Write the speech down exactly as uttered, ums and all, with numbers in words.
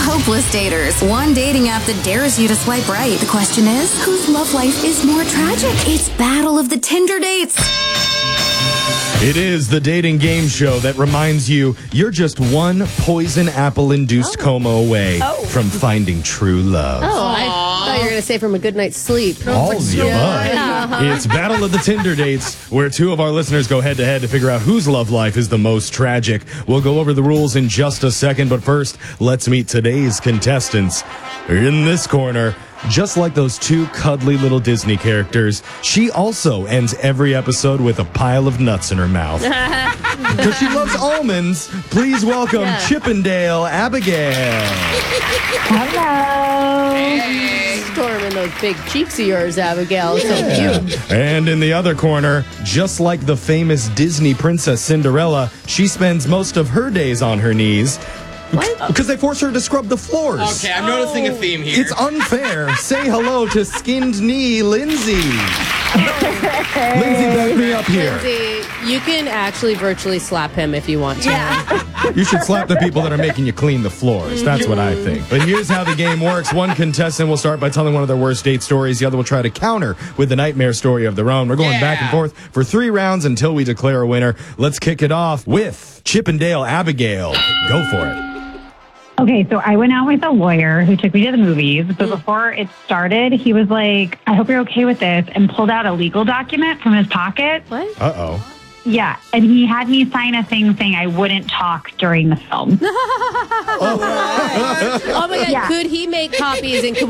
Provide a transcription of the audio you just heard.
hopeless daters. One dating app that dares you to swipe right. The question is, whose love life is more tragic? It's Battle of the Tinder Dates. It is the dating game show that reminds you you're just one poison apple-induced Oh. coma away Oh. from finding true love. Oh, I thought you were going to say from a good night's sleep. All of the above. Yeah. It's Battle of the Tinder Dates, where two of our listeners go head-to-head to figure out whose love life is the most tragic. We'll go over the rules in just a second, but first, let's meet today's contestants. In this corner, just like those two cuddly little Disney characters, she also ends every episode with a pile of nuts in her mouth. Because she loves almonds, please welcome Yeah. Chippendale Abigail. Storming those big cheeks of yours, Abigail. So cute. And in the other corner, just like the famous Disney princess Cinderella, she spends most of her days on her knees. What? Because they force her to scrub the floors. Okay, I'm noticing a theme here. It's unfair. Say hello to skinned knee Lindsay. Lindsay, back me up here. Lindsay, you can actually virtually slap him if you want to. Yeah. You should slap the people that are making you clean the floors. That's what I think. But here's how the game works. One contestant will start by telling one of their worst date stories. The other will try to counter with a nightmare story of their own. We're going Yeah. back and forth for three rounds until we declare a winner. Let's kick it off with Chippendale Abigail. Go for it. Okay, so I went out with a lawyer who took me to the movies, but before it started, he was like, I hope you're okay with this, and pulled out a legal document from his pocket. What? Uh-oh. Yeah, and he had me sign a thing saying I wouldn't talk during the film. Oh my God. Yeah. Could he make copies and could